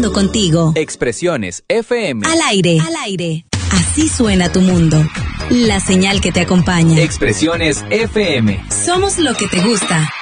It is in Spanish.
momento contigo. Expresiones FM. Al aire. Al aire. Así suena tu mundo. La señal que te acompaña. Expresiones FM. Somos lo que te gusta.